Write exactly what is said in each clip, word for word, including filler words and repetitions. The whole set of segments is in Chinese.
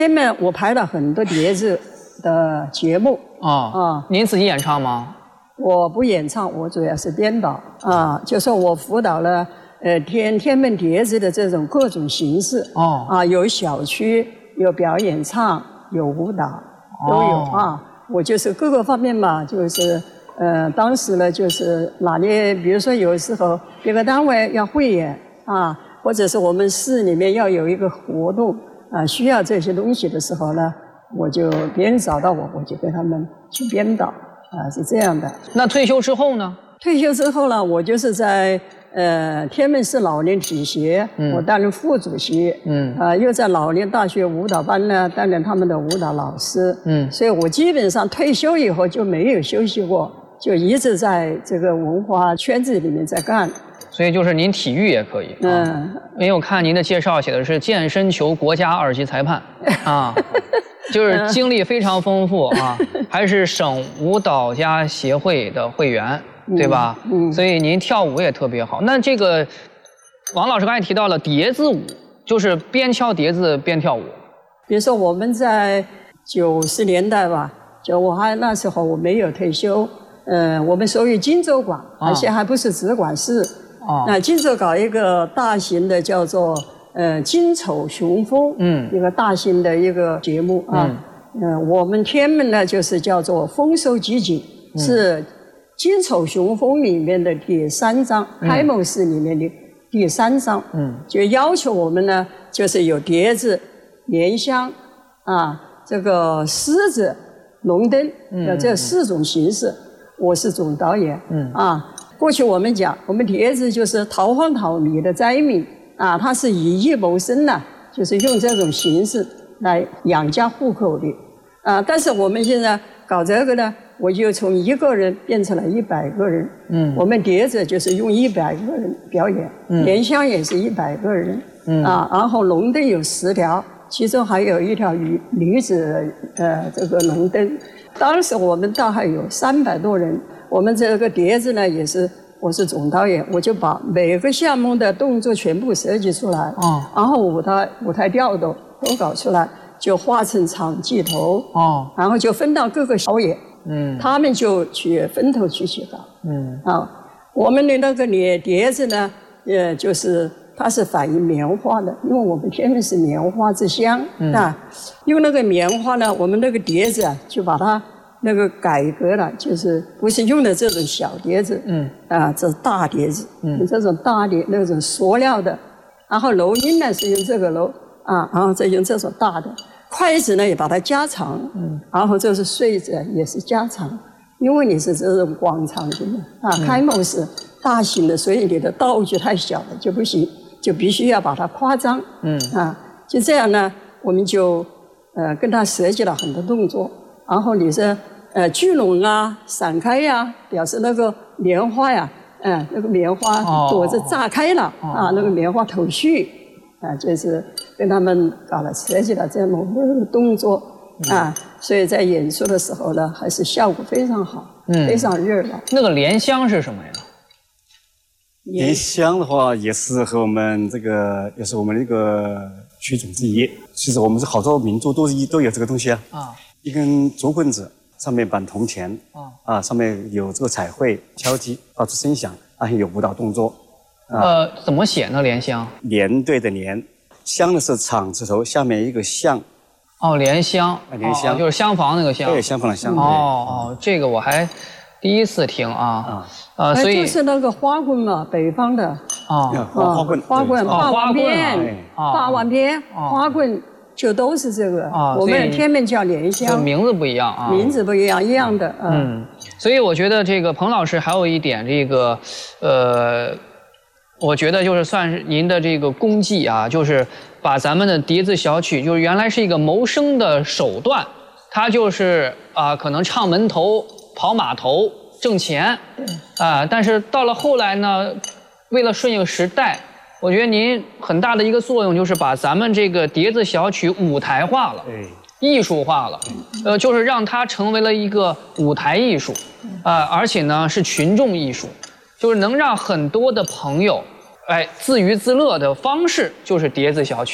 前面我排了很多碟子的节目啊啊，您自己演唱吗？ 我不演唱，我主要是编导啊，就说我辅导了呃天天门碟子的这种各种形式哦啊，有小曲，有表演唱，有舞蹈都有、哦、啊。我就是各个方面嘛，就是呃当时呢就是哪里，比如说有时候别个单位要汇演啊，或者是我们市里面要有一个活动啊，需要这些东西的时候呢，我就别人找到我，我就跟他们去编导。啊，是这样的。 那退休之后呢？ 退休之后呢，我就是在呃天门市老年体协，嗯、我担任副主席，嗯，啊、呃，又在老年大学舞蹈班呢担任他们的舞蹈老师，嗯，所以我基本上退休以后就没有休息过，就一直在这个文化圈子里面在干。 所以就是您体育也可以，嗯，啊、因为我看您的介绍写的是健身球国家二级裁判，啊。就是经历非常丰富啊，还是省舞蹈家协会的会员，对吧？嗯，嗯所以您跳舞也特别好。那这个王老师刚才提到了碟子舞，就是边敲碟子边跳舞。 比如说我们在九十年代吧，就我还那时候我没有退休，呃，我们属于荆州管，而且还不是直管市。哦。那荆州搞一个大型的叫做。呃，金丑雄风，嗯，一个大型的一个节目啊，嗯，呃，我们天门呢就是叫做丰收集锦，嗯、是金丑雄风里面的第三章，嗯、开幕式里面的第三章，嗯，就要求我们呢，就是有碟子、莲香啊，这个狮子、龙灯的这四种形式，嗯、我是总导演，嗯啊，过去我们讲，我们碟子就是桃花桃米的灾民。啊，他是以艺谋生呢，就是用这种形式来养家糊口的，啊，但是我们现在搞这个呢，我就从一个人变成了一百个人，嗯，我们碟子就是用一百个人表演，嗯，莲香也是一百个人，嗯，啊，然后龙灯有十条，其中还有一条女女子呃这个龙灯，当时我们大概有三百多人，我们这个碟子呢也是。我是总导演，我就把每个项目的动作全部设计出来，哦，然后舞台舞台调度都搞出来，就画成场记头，哦，然后就分到各个小演，嗯，他们就去分头去去搞，嗯，啊，我们的那个碟碟子呢，呃，就是它是反映棉花的，因为我们天门是棉花之乡，嗯、啊，用那个棉花呢，我们那个碟子啊，就把它。那个改革了，就是不是用的这种小碟子，嗯，啊，这是大碟子，嗯，这种大碟那种塑料的，然后楼音呢是用这个楼，啊，然后再用这种大的，筷子呢也把它加长，嗯，然后这是穗子也是加长，因为你是这种广场型的，啊，嗯、开幕式大型的，所以你的道具太小了就不行，就必须要把它夸张，嗯，啊，就这样呢，我们就呃跟他设计了很多动作。然后你是呃聚拢啊、散开呀、啊，表示那个棉花呀，嗯、呃，那个棉花朵子炸开了、哦、啊，那个棉花头绪啊，就是跟他们搞了设计了这么个动作、嗯、啊，所以在演出的时候呢，还是效果非常好，嗯，非常热闹。 那个莲香是什么呀？ 莲香的话，也是和我们这个，也是我们那个曲种之一。其实我们是好多民族都一都有这个东西啊。啊。一根竹棍子，上面绑铜钱，啊，啊，上面有这个彩绘敲击，发出声响，而且有舞蹈动作。 啊、呃，怎么写呢？莲香？ 连对的连，香的是厂字头，下面一个巷。 哦，莲香。 啊，莲香、 哦、就是厢房那个厢。 对，厢房的厢。 哦哦，这个我还第一次听啊。啊。呃，所以就是那个花棍嘛，北方的。 啊，花花棍。 花棍，霸王鞭，霸王鞭，花棍。就都是这个，啊、我们天门叫莲香， 名字不一样啊， 名字不一样，一样的。 嗯，嗯所以我觉得这个彭老师还有一点这个，呃，我觉得就是算是您的这个功绩啊，就是把咱们的笛子小曲，就是原来是一个谋生的手段，它就是啊、呃，可能唱门头、跑码头挣钱，啊、呃，但是到了后来呢，为了顺应时代。我觉得您很大的一个作用就是把咱们这个碟子小曲舞台化了，艺术化了，呃，就是让它成为了一个舞台艺术，啊、呃，而且呢是群众艺术，就是能让很多的朋友，哎，自娱自乐的方式就是碟子小曲，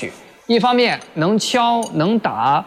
一方面能敲能打。